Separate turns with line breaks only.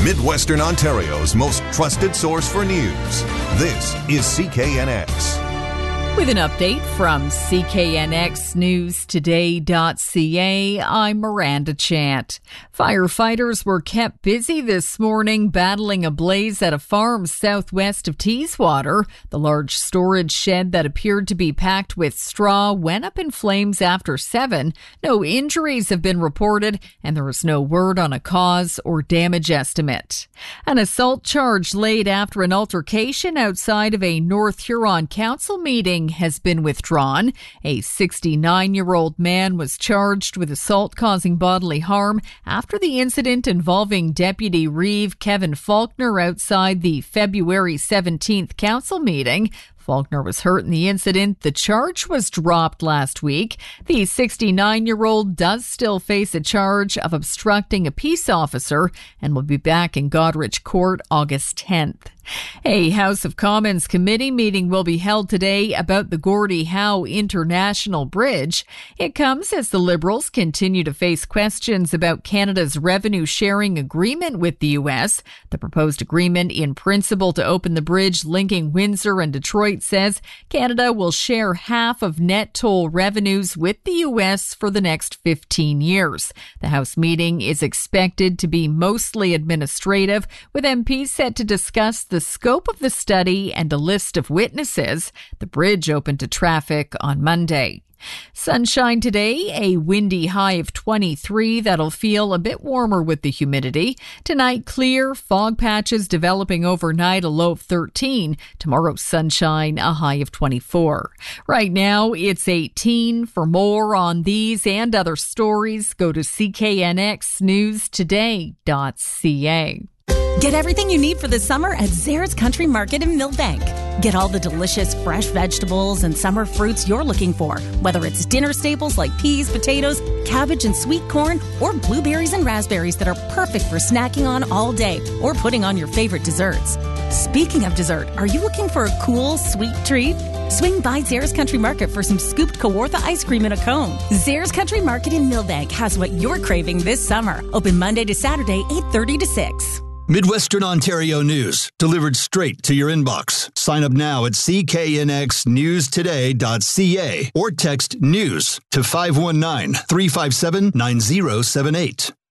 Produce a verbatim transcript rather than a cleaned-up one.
Midwestern Ontario's most trusted source for news. This is C K N X.
With an update from C K N X News Today dot C A, I'm Miranda Chant. Firefighters were kept busy this morning battling a blaze at a farm southwest of Teeswater. The large storage shed that appeared to be packed with straw went up in flames after seven. No injuries have been reported, and there is no word on a cause or damage estimate. An assault charge laid after an altercation outside of a North Huron Council meeting has been withdrawn. A sixty-nine-year-old man was charged with assault causing bodily harm after the incident involving Deputy Reeve Kevin Faulkner outside the February seventeenth council meeting. Faulkner was hurt in the incident. The charge was dropped last week. The sixty-nine-year-old does still face a charge of obstructing a peace officer and will be back in Goderich Court August tenth. A House of Commons committee meeting will be held today about the Gordie Howe International Bridge. It comes as the Liberals continue to face questions about Canada's revenue sharing agreement with the U S. The proposed agreement in principle to open the bridge linking Windsor and Detroit says Canada will share half of net toll revenues with the U S for the next fifteen years. The House meeting is expected to be mostly administrative, with M Ps set to discuss the scope of the study and a list of witnesses. The bridge opened to traffic on Monday. Sunshine today, a windy high of twenty-three that'll feel a bit warmer with the humidity. Tonight, clear, fog patches developing overnight, a low of thirteen. Tomorrow, sunshine, a high of twenty-four. Right now, it's eighteen. For more on these and other stories, go to C K N X News Today dot C A.
Get everything you need for the summer at Zares Country Market in Millbank. Get all the delicious fresh vegetables and summer fruits you're looking for, whether it's dinner staples like peas, potatoes, cabbage and sweet corn, or blueberries and raspberries that are perfect for snacking on all day or putting on your favorite desserts. Speaking of dessert, are you looking for a cool, sweet treat? Swing by Zares Country Market for some scooped Kawartha ice cream in a cone. Zares Country Market in Millbank has what you're craving this summer. Open Monday to Saturday, eight thirty to six.
Midwestern Ontario news, delivered straight to your inbox. Sign up now at C K N X News Today dot C A or text NEWS to five one nine, three five seven, nine zero seven eight.